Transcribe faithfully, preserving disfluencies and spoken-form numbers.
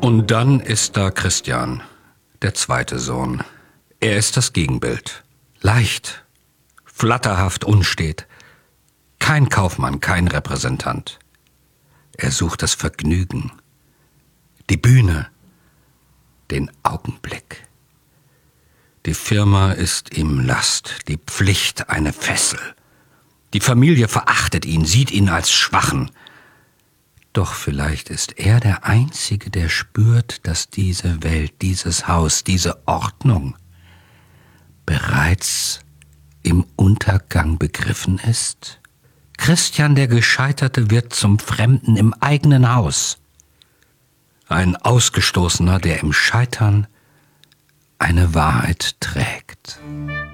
Und dann ist da Christian, der zweite Sohn. Er ist das Gegenbild. Leicht, flatterhaft, unstet. Kein Kaufmann, kein Repräsentant. Er sucht das Vergnügen, die Bühne, den Augenblick. Die Firma ist ihm Last, die Pflicht eine Fessel. Die Familie verachtet ihn, sieht ihn als Schwachen. Doch vielleicht ist er der Einzige, der spürt, dass diese Welt, dieses Haus, diese Ordnung bereits im Untergang begriffen ist. Christian der Gescheiterte wird zum Fremden im eigenen Haus. Ein Ausgestoßener, der im Scheitern eine Wahrheit trägt.